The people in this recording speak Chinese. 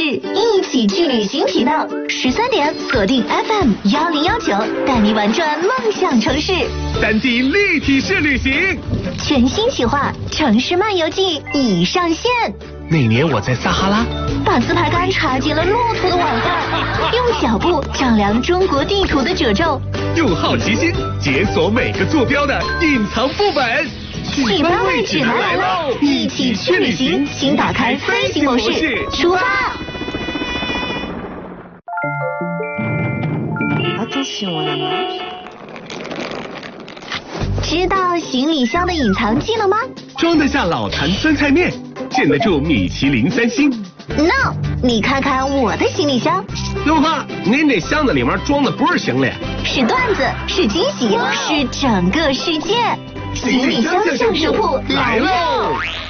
一起去旅行频道，13点锁定 FM1019，带你玩转梦想城市。 3D 立体式旅行， 全新企划城市漫游记已上线。 那年我在撒哈拉， 把自拍杆插进了骆驼的碗盖，用脚步丈量中国地图的褶皱， 用好奇心解锁每个坐标的隐藏副本。 启发位指南来喽！一起去旅行，请打开飞行模式，出发。知道行李箱的隐藏技能吗？ 装得下老坛酸菜面，镇得住米其林3星。 No， 你看看我的行李箱。 刘胖，您这箱子里面装的不是行李， 是段子，是惊喜，是整个世界。行李箱享受铺来喽！